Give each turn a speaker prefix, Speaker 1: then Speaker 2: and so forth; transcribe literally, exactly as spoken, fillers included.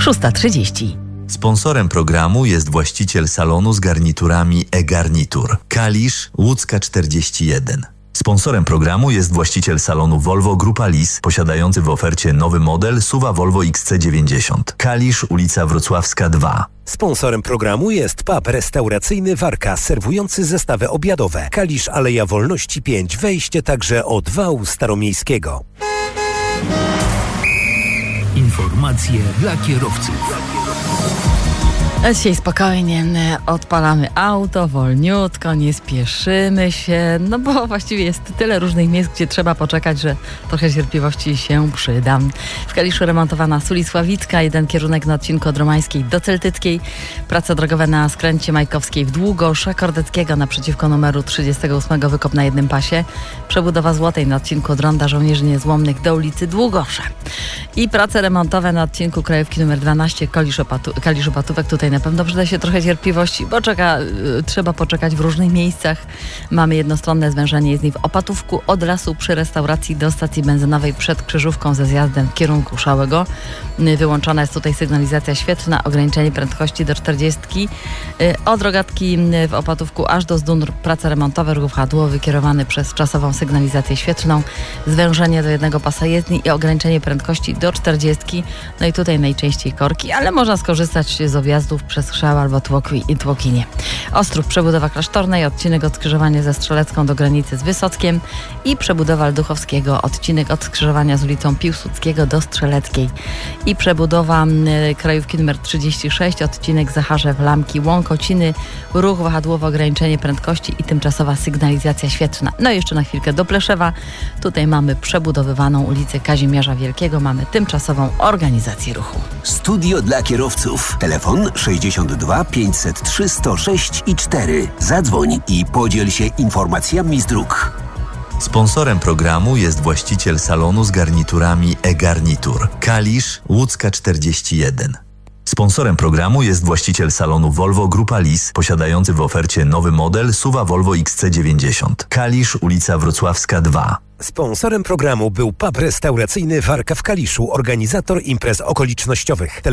Speaker 1: szósta trzydzieści.
Speaker 2: Sponsorem programu jest właściciel salonu z garniturami e-Garnitur, Kalisz, Łódzka czterdzieści jeden. Sponsorem programu jest właściciel salonu Volvo Grupa Lis, posiadający w ofercie nowy model S U V a Volvo X C dziewięćdziesiąt. Kalisz, ulica Wrocławska dwa.
Speaker 3: Sponsorem programu jest pub restauracyjny Warka, serwujący zestawy obiadowe. Kalisz, Aleja Wolności pięć, wejście także od wału staromiejskiego.
Speaker 4: Informacje dla kierowców.
Speaker 1: Dzisiaj spokojnie odpalamy auto, wolniutko, nie spieszymy się, no bo właściwie jest tyle różnych miejsc, gdzie trzeba poczekać, że trochę cierpliwości się przyda. W Kaliszu remontowana Sulisławicka, jeden kierunek na odcinku od Romańskiej do Celtyckiej, prace drogowe na skręcie Majkowskiej w Długosza, Kordeckiego naprzeciwko numeru trzydziestego ósmego wykop na jednym pasie, przebudowa Złotej na odcinku od Ronda Żołnierzy Niezłomnych do ulicy Długosza i prace remontowe na odcinku Krajówki numer dwanaście Kalisz-Opatówek. Tutaj na pewno przyda się trochę cierpliwości, bo czeka, y, trzeba poczekać w różnych miejscach. Mamy jednostronne zwężenie jezdni w Opatówku od lasu przy restauracji do stacji benzynowej przed Krzyżówką ze zjazdem w kierunku Szałego. Y, wyłączona jest tutaj sygnalizacja świetlna, ograniczenie prędkości do czterdziestki. Y, od Rogatki y, w Opatówku aż do Zdunr prace remontowe, ruch wahadłowy kierowany przez czasową sygnalizację świetlną, zwężenie do jednego pasa jezdni i ograniczenie prędkości do czterdziestki. No i tutaj najczęściej korki, ale można skorzystać z objazdów przez Chrzał albo Tłoki i Tłokinie. Ostrów, przebudowa Klasztornej, odcinek od skrzyżowania ze Strzelecką do granicy z Wysockiem i przebudowa Lduchowskiego, odcinek od skrzyżowania z ulicą Piłsudskiego do Strzeleckiej i przebudowa y, Krajówki numer trzydzieści sześć, odcinek Zacharzew, Lamki, Łąkociny, ruch wahadłowy, ograniczenie prędkości i tymczasowa sygnalizacja świetlna. No i jeszcze na chwilkę do Pleszewa. Tutaj mamy przebudowywaną ulicę Kazimierza Wielkiego, mamy tymczasową organizację ruchu.
Speaker 5: Studio dla kierowców. Telefon sześćdziesiąt dwa pięćset trzy sto sześć i cztery. Zadzwoń i podziel się informacjami z dróg.
Speaker 2: Sponsorem programu jest właściciel salonu z garniturami e-Garnitur, Kalisz, Łódzka czterdzieści jeden. Sponsorem programu jest właściciel salonu Volvo Grupa Lis, posiadający w ofercie nowy model S U V a Volvo X C dziewięćdziesiąt. Kalisz, ulica Wrocławska dwa.
Speaker 3: Sponsorem programu był pub restauracyjny Warka w Kaliszu, organizator imprez okolicznościowych.